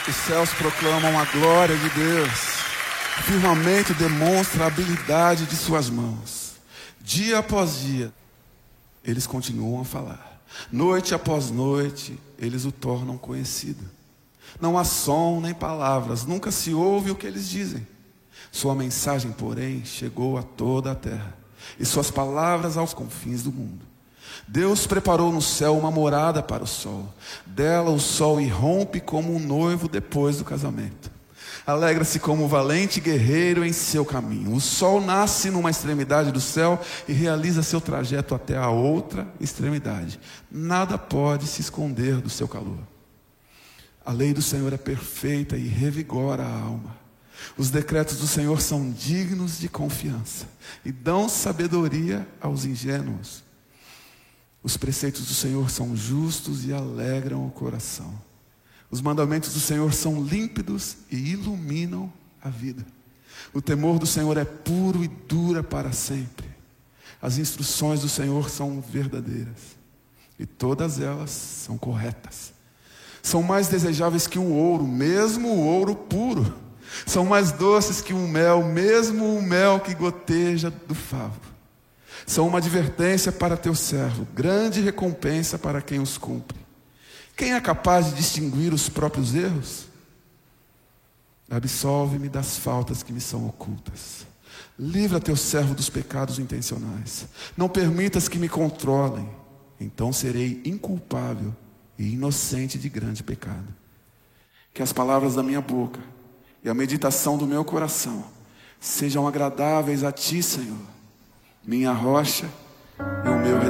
Os céus proclamam a glória de Deus. O firmamento demonstra a habilidade de suas mãos. Dia após dia, eles continuam a falar. Noite após noite, eles o tornam conhecido. Não há som nem palavras, nunca se ouve o que eles dizem. Sua mensagem, porém, chegou a toda a terra, e suas palavras aos confins do mundo. Deus preparou no céu uma morada para o sol. Dela o sol irrompe como um noivo depois do casamento. Alegra-se como um valente guerreiro em seu caminho. O sol nasce numa extremidade do céu e realiza seu trajeto até a outra extremidade. Nada pode se esconder do seu calor. A lei do Senhor é perfeita e revigora a alma. Os decretos do Senhor são dignos de confiança e dão sabedoria aos ingênuos. Os preceitos do Senhor são justos e alegram o coração. Os mandamentos do Senhor são límpidos e iluminam a vida. O temor do Senhor é puro e dura para sempre. As instruções do Senhor são verdadeiras e todas elas são corretas. São mais desejáveis que o ouro, mesmo o ouro puro. São mais doces que o mel, mesmo o mel que goteja do favo. São uma advertência para teu servo, grande recompensa para quem os cumpre. Quem é capaz de distinguir os próprios erros? Absolve-me das faltas que me são ocultas. Livra teu servo dos pecados intencionais. Não permitas que me controlem, então serei inculpável e inocente de grande pecado. Que as palavras da minha boca e a meditação do meu coração sejam agradáveis a ti, Senhor, minha rocha e o meu